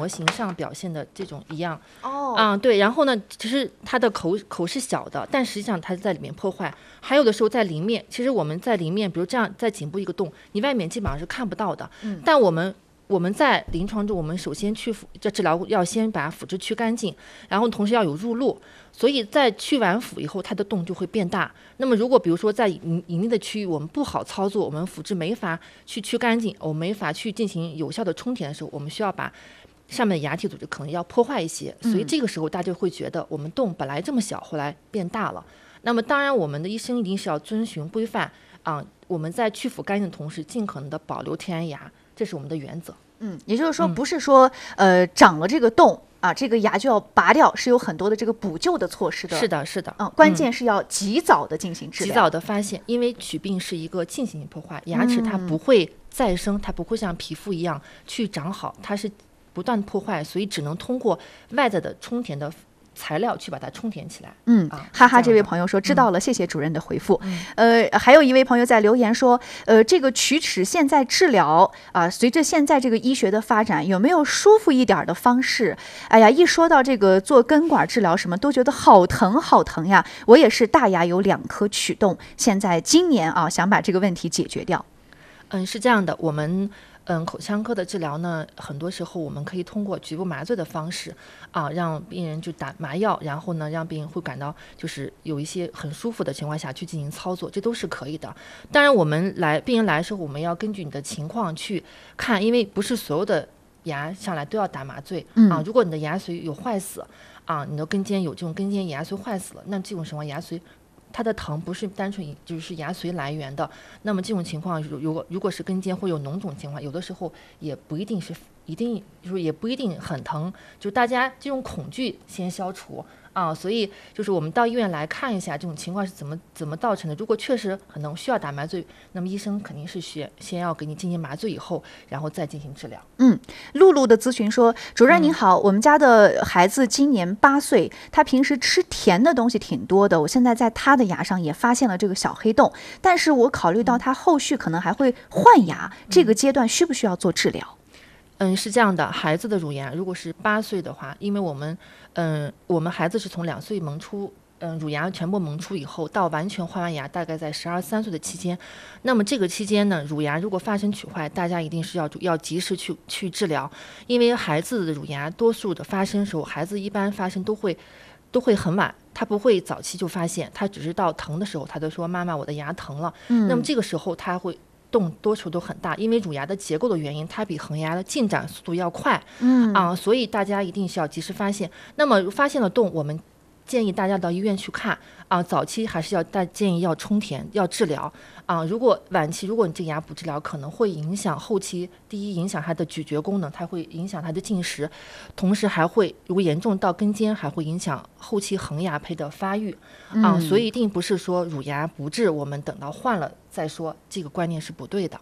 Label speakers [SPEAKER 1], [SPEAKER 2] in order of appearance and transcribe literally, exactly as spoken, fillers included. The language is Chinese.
[SPEAKER 1] 模型上表现的这种一样。
[SPEAKER 2] 哦，
[SPEAKER 1] 嗯，对，然后呢，其实它的口口是小的，但实际上它在里面破坏。还有的时候在里面，其实我们在里面，比如这样在颈部一个洞，你外面基本上是看不到的。
[SPEAKER 2] 嗯，
[SPEAKER 1] 但我们我们在临床中，我们首先去腐这治疗要先把腐殖去干净，然后同时要有入路，所以在去完腐以后，它的洞就会变大。那么如果比如说在隐隐秘的区域，我们不好操作，我们腐殖没法去去干净，我们没法去进行有效的充填的时候，我们需要把上面的牙体组织可能要破坏一些，所以这个时候大家会觉得我们洞本来这么小，后来变大了。那么当然，我们的医生一定是要遵循规范啊、我们在去腐干净的同时，尽可能的保留天然牙，这是我们的原则。
[SPEAKER 2] 嗯，也就是说，不是说、嗯、呃长了这个洞啊，这个牙就要拔掉，是有很多的这个补救的措施的。
[SPEAKER 1] 是的，是的。
[SPEAKER 2] 嗯，关键是要及早的进行治疗，
[SPEAKER 1] 及早的发现，因为龋病是一个进行性破坏，牙齿它不会再生，它不会像皮肤一样去长好，它是不断破坏，所以只能通过外在的充填的材料去把它充填起来。
[SPEAKER 2] 嗯，
[SPEAKER 1] 啊、
[SPEAKER 2] 哈哈，这位朋友说知道了、嗯，谢谢主任的回复。
[SPEAKER 1] 嗯、
[SPEAKER 2] 呃，还有一位朋友在留言说，呃，这个龋齿现在治疗啊、呃，随着现在这个医学的发展，有没有舒服一点的方式？哎呀，一说到这个做根管治疗，什么都觉得好疼好疼呀。我也是大牙有两颗龋洞，现在今年啊想把这个问题解决掉。
[SPEAKER 1] 嗯，是这样的，我们。嗯，口腔科的治疗呢，很多时候我们可以通过局部麻醉的方式啊，让病人就打麻药，然后呢，让病人会感到就是有一些很舒服的情况下去进行操作，这都是可以的。当然，我们来病人来的时候，我们要根据你的情况去看，因为不是所有的牙上来都要打麻醉、
[SPEAKER 2] 嗯、
[SPEAKER 1] 啊。如果你的牙髓有坏死啊，你的根尖有这种根尖牙髓坏死了，那这种情况牙髓。它的疼不是单纯就是牙髓来源的，那么这种情况，如果如果是根尖会有脓肿情况，有的时候也不一定是一定，就是也不一定很疼，就大家这种恐惧先消除啊，所以就是我们到医院来看一下这种情况是怎么怎么造成的。如果确实可能需要打麻醉，那么医生肯定是先先要给你进行麻醉以后，然后再进行治疗。
[SPEAKER 2] 嗯，露露的咨询说，主任您好、嗯，我们家的孩子今年八岁，他平时吃甜的东西挺多的，我现在在他的牙上也发现了这个小黑洞，但是我考虑到他后续可能还会换牙，嗯、这个阶段需不需要做治疗？
[SPEAKER 1] 嗯，是这样的，孩子的乳牙如果是八岁的话，因为我们，嗯，我们孩子是从两岁萌出，嗯，乳牙全部萌出以后，到完全换完牙，大概在十二三岁的期间。那么这个期间呢，乳牙如果发生龋坏，大家一定是要要及时去去治疗，因为孩子的乳牙多数的发生时候，孩子一般发生都会都会很晚，他不会早期就发现，他只是到疼的时候，他就说妈妈，我的牙疼了。嗯，那么这个时候他会。洞多数都很大，因为乳牙的结构的原因，它比恒牙的进展速度要快，嗯啊，所以大家一定是要及时发现。那么发现了洞，我们建议大家到医院去看啊，早期还是要大建议要充填，要治疗啊。如果晚期，如果你这个牙不治疗，可能会影响后期，第一影响它的咀嚼功能，它会影响它的进食，同时还会如果严重到根尖，还会影响后期恒牙胚的发育啊。所以一定不是说乳牙不治，我们等到换了再说，这个观念是不对的。